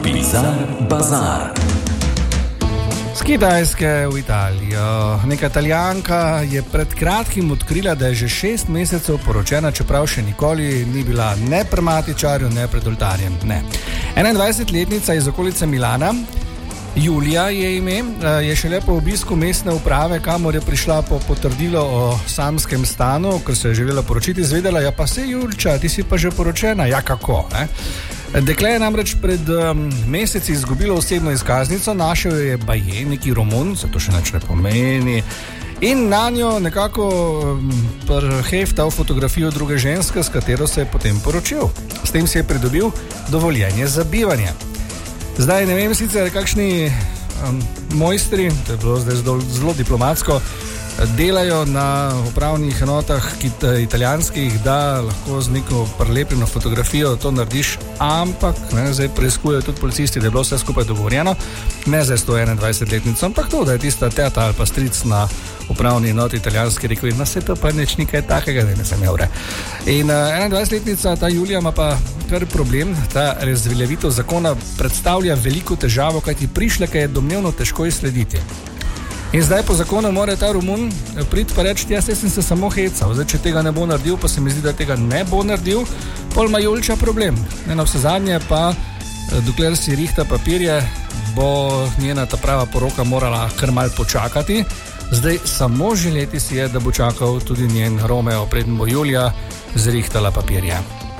Bizar Bazar. Z Kitajske v Italijo. Neka Italijanka je pred kratkim odkrila, da je že 6 mesecev poročena, čeprav še nikoli ni bila ne pri matičarju, ne pred oltarjem. Ne. 21-letnica iz okolice Milana, Julija je ime, je šele po obisku mestne uprave, kamor je prišla po potrdilo o samskem stanu, ker se je želela poročiti, izvedela, ja pa se Julča, ti si pa že poročena, ja kako, ne? Dekle je namreč pred meseci izgubilo osebno izkaznico, našel je baje neki Romun, se to še nič ne pomeni, in na njo nekako preheftal fotografijo druge ženske, s katero se je potem poročil. S tem si je pridobil dovoljenje za bivanje. Zdaj ne vem sicer, kakšni mojstri, to je bilo zdaj zelo diplomatsko, delajo na upravnih enotah italijanskih, da lahko z neko prelepljeno fotografijo to narediš, ampak zdaj preiskujejo tudi policisti, da je bilo vse skupaj dogovorjeno, ne za 121-letnico, ampak to, da je tista teta ali pa stric na upravni enoti italijanski rekel, no se to pa nič nekaj takega, da ne sem evre. In 21-letnica, ta Julija, ima pa kar problem, ta razveljavitev zakona predstavlja veliko težavo, kajti prišleke je domnevno težko izslediti. In zdaj po zakonu mora ta Romun priti pa reči, jaz sem se samo hecal, zdaj če tega ne bo naredil, pa se mi zdi, da tega ne bo naredil, pol ima Julča problem. Na vse zadnje pa, dokler si rihta papirje, bo njena ta prava poroka morala kar mal počakati. Zdaj samo želeti si je, da bo čakal tudi njen Romeo, preden bo Julija zrihtala papirje.